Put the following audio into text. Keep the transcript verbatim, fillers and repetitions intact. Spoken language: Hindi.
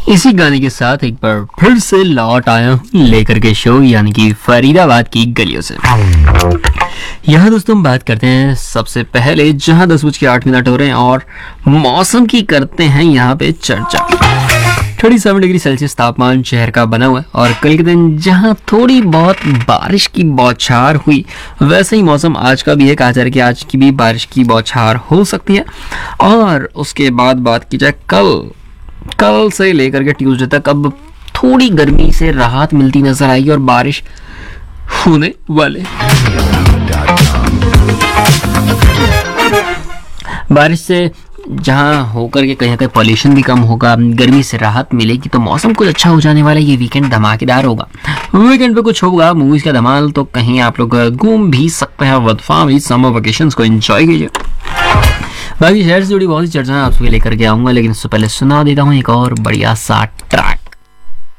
इसी गाने के साथ एक बार फिर से लौट आया हूं लेकर के शो यानी कि फरीदाबाद की गलियों से। यहाँ दोस्तों हम बात करते हैं सबसे पहले जहां दस बज के आठ मिनट हो रहे हैं और मौसम की करते हैं यहाँ पे चर्चा। सैंतीस डिग्री सेल्सियस तापमान शहर का बना हुआ है और कल के दिन जहां थोड़ी बहुत बारिश की बौछार हुई वैसे ही मौसम आज का भी है। कहा जा रहा है कि आज की भी बारिश की बौछार हो सकती है। और उसके बाद बात की जाए कल कल से लेकर के ट्यूसडे तक अब थोड़ी गर्मी से राहत मिलती नजर आएगी और बारिश होने वाले बारिश से जहां होकर के कहीं ना कहीं पॉल्यूशन भी कम होगा, गर्मी से राहत मिलेगी तो मौसम कुछ अच्छा हो जाने वाला है। ये वीकेंड धमाकेदार होगा। वीकेंड पे कुछ होगा मूवीज का धमाल तो कहीं आप लोग घूम भी सकते हैं विद फैमिली। समर वेकेशंस को एंजॉय कीजिए। बाकी शहर से जुड़ी बहुत सी चर्चाएं आप सभी लेकर के आऊंगा, लेकिन उससे पहले सुना देता हूँ एक और बढ़िया सा ट्रैक।